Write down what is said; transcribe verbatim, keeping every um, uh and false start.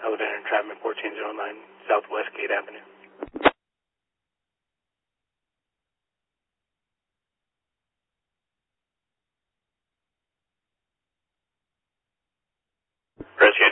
Elevator Entrapment fourteen oh nine Southwest Gate Avenue. Rescue